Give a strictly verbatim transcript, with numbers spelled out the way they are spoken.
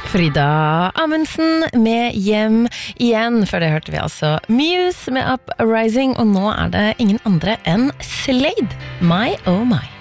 Frida Amundsen med Hjem igjen. Før det hørte vi altså Muse med Uprising, og nå er det ingen andre enn Slade, My Oh My.